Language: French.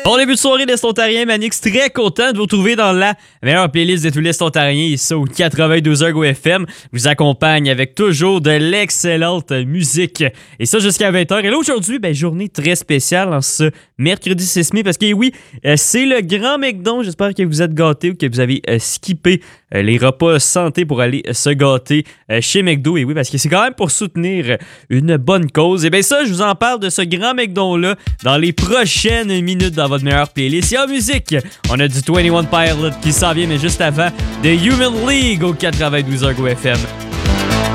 Bon début de soirée l'Est ontarien, Manix, très content de vous retrouver dans la meilleure playlist de tout l'Est ontarien, ici au 92.1 GoFM. Je vous accompagne avec toujours de l'excellente musique. Et ça jusqu'à 20h. Et là aujourd'hui, journée très spéciale en ce mercredi 6 mai parce que oui, c'est le Grand McDon. J'espère que vous êtes gâtés ou que vous avez skippé les repas santé pour aller se gâter chez McDo. Et oui, parce que c'est quand même pour soutenir une bonne cause. Et bien ça, je vous en parle de ce Grand McDon-là dans les prochaines minutes dans votre meilleure playlist. Et en musique, on a du 21 Pilot qui s'en vient, mais juste avant, de Human League au 92.1 GoFM.